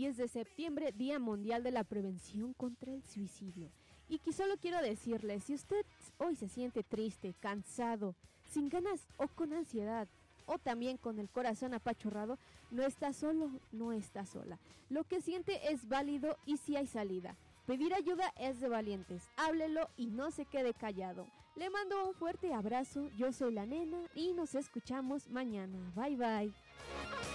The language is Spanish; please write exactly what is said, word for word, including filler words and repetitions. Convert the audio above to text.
diez de septiembre, Día Mundial de la Prevención contra el Suicidio. Y que solo quiero decirle, si usted hoy se siente triste, cansado, sin ganas o con ansiedad, o también con el corazón apachurrado, no está solo, no está sola. Lo que siente es válido y sí hay salida. Pedir ayuda es de valientes, háblelo y no se quede callado. Le mando un fuerte abrazo, yo soy la nena y nos escuchamos mañana. Bye bye.